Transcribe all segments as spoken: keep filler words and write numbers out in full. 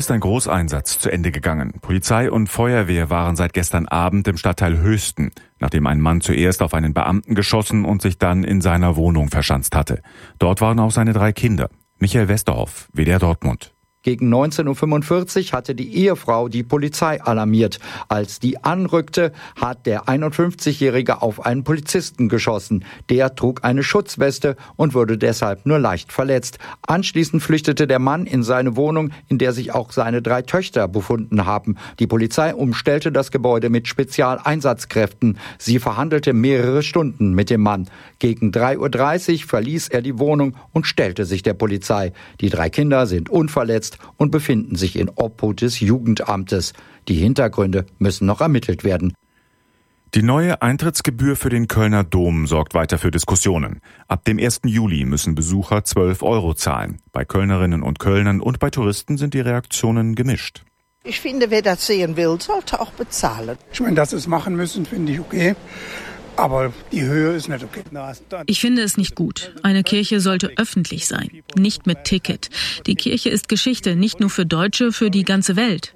ist ein Großeinsatz zu Ende gegangen. Polizei und Feuerwehr waren seit gestern Abend im Stadtteil Höchsten, nachdem ein Mann zuerst auf einen Beamten geschossen und sich dann in seiner Wohnung verschanzt hatte. Dort waren auch seine drei Kinder. Michael Westerhoff, W D R Dortmund. Gegen neunzehn Uhr fünfundvierzig hatte die Ehefrau die Polizei alarmiert. Als die anrückte, hat der einundfünfzigjährige auf einen Polizisten geschossen. Der trug eine Schutzweste und wurde deshalb nur leicht verletzt. Anschließend flüchtete der Mann in seine Wohnung, in der sich auch seine drei Töchter befunden haben. Die Polizei umstellte das Gebäude mit Spezialeinsatzkräften. Sie verhandelte mehrere Stunden mit dem Mann. Gegen drei Uhr dreißig verließ er die Wohnung und stellte sich der Polizei. Die drei Kinder sind unverletzt und befinden sich in Obhut des Jugendamtes. Die Hintergründe müssen noch ermittelt werden. Die neue Eintrittsgebühr für den Kölner Dom sorgt weiter für Diskussionen. Ab dem ersten Juli müssen Besucher zwölf Euro zahlen. Bei Kölnerinnen und Kölnern und bei Touristen sind die Reaktionen gemischt. Ich finde, wer das sehen will, sollte auch bezahlen. Ich meine, dass sie es machen müssen, finde ich okay. Aber die Höhe ist nicht okay. Ich finde es nicht gut. Eine Kirche sollte öffentlich sein, nicht mit Ticket. Die Kirche ist Geschichte, nicht nur für Deutsche, für die ganze Welt.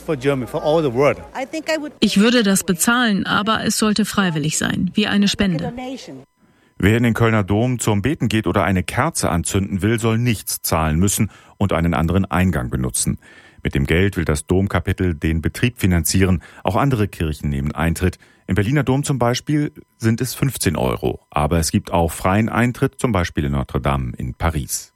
Ich würde das bezahlen, aber es sollte freiwillig sein, wie eine Spende. Wer in den Kölner Dom zum Beten geht oder eine Kerze anzünden will, soll nichts zahlen müssen und einen anderen Eingang benutzen. Mit dem Geld will das Domkapitel den Betrieb finanzieren. Auch andere Kirchen nehmen Eintritt. Im Berliner Dom zum Beispiel sind es fünfzehn Euro. Aber es gibt auch freien Eintritt, zum Beispiel in Notre Dame in Paris.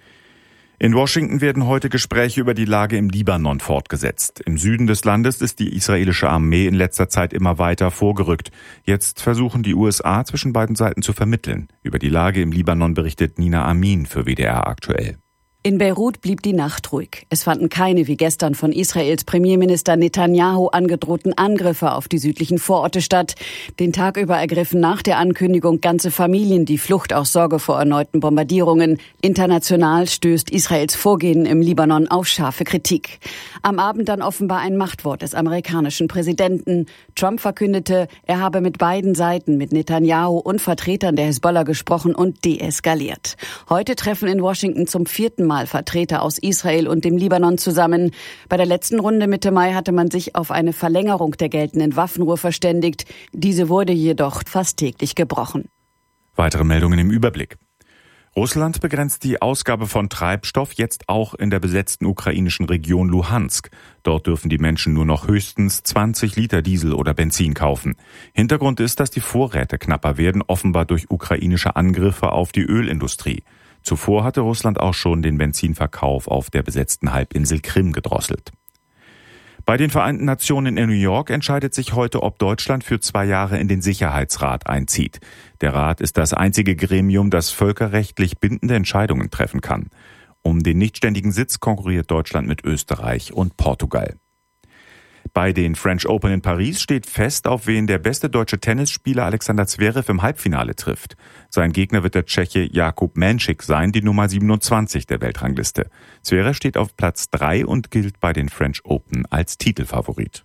In Washington werden heute Gespräche über die Lage im Libanon fortgesetzt. Im Süden des Landes ist die israelische Armee in letzter Zeit immer weiter vorgerückt. Jetzt versuchen die U S A zwischen beiden Seiten zu vermitteln. Über die Lage im Libanon berichtet Nina Amin für W D R aktuell. In Beirut blieb die Nacht ruhig. Es fanden keine, wie gestern von Israels Premierminister Netanyahu angedrohten Angriffe auf die südlichen Vororte statt. Den Tag über ergriffen nach der Ankündigung ganze Familien die Flucht aus Sorge vor erneuten Bombardierungen. International stößt Israels Vorgehen im Libanon auf scharfe Kritik. Am Abend dann offenbar ein Machtwort des amerikanischen Präsidenten. Trump verkündete, er habe mit beiden Seiten, mit Netanyahu und Vertretern der Hisbollah gesprochen und deeskaliert. Heute treffen in Washington zum vierten Mal Vertreter aus Israel und dem Libanon zusammen. Bei der letzten Runde Mitte Mai hatte man sich auf eine Verlängerung der geltenden Waffenruhe verständigt. Diese wurde jedoch fast täglich gebrochen. Weitere Meldungen im Überblick. Russland begrenzt die Ausgabe von Treibstoff jetzt auch in der besetzten ukrainischen Region Luhansk. Dort dürfen die Menschen nur noch höchstens zwanzig Liter Diesel oder Benzin kaufen. Hintergrund ist, dass die Vorräte knapper werden, offenbar durch ukrainische Angriffe auf die Ölindustrie. Zuvor hatte Russland auch schon den Benzinverkauf auf der besetzten Halbinsel Krim gedrosselt. Bei den Vereinten Nationen in New York entscheidet sich heute, ob Deutschland für zwei Jahre in den Sicherheitsrat einzieht. Der Rat ist das einzige Gremium, das völkerrechtlich bindende Entscheidungen treffen kann. Um den nichtständigen Sitz konkurriert Deutschland mit Österreich und Portugal. Bei den French Open in Paris steht fest, auf wen der beste deutsche Tennisspieler Alexander Zverev im Halbfinale trifft. Sein Gegner wird der Tscheche Jakub Menšík sein, die Nummer siebenundzwanzig der Weltrangliste. Zverev steht auf Platz drei und gilt bei den French Open als Titelfavorit.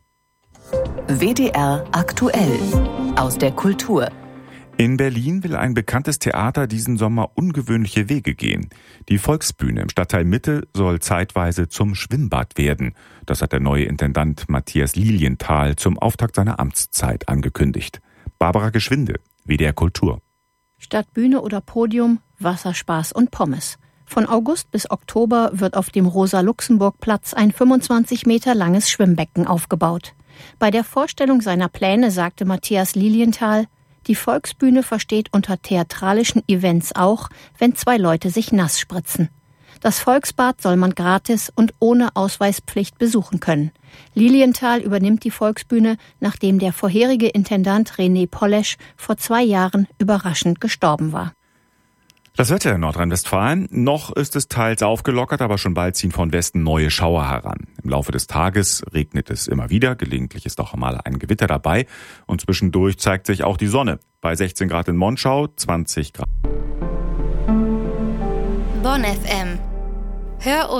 W D R aktuell aus der Kultur. In Berlin will ein bekanntes Theater diesen Sommer ungewöhnliche Wege gehen. Die Volksbühne im Stadtteil Mitte soll zeitweise zum Schwimmbad werden. Das hat der neue Intendant Matthias Lilienthal zum Auftakt seiner Amtszeit angekündigt. Barbara Geschwinde, W D R Kultur. Statt Bühne oder Podium, Wasserspaß und Pommes. Von August bis Oktober wird auf dem Rosa-Luxemburg-Platz ein fünfundzwanzig Meter langes Schwimmbecken aufgebaut. Bei der Vorstellung seiner Pläne sagte Matthias Lilienthal, die Volksbühne versteht unter theatralischen Events auch, wenn zwei Leute sich nass spritzen. Das Volksbad soll man gratis und ohne Ausweispflicht besuchen können. Lilienthal übernimmt die Volksbühne, nachdem der vorherige Intendant René Polesch vor zwei Jahren überraschend gestorben war. Das Wetter in Nordrhein-Westfalen. Noch ist es teils aufgelockert, aber schon bald ziehen von Westen neue Schauer heran. Im Laufe des Tages regnet es immer wieder. Gelegentlich ist auch mal ein Gewitter dabei. Und zwischendurch zeigt sich auch die Sonne. Bei sechzehn Grad in Monschau, zwanzig Grad. Bonn F M. Hör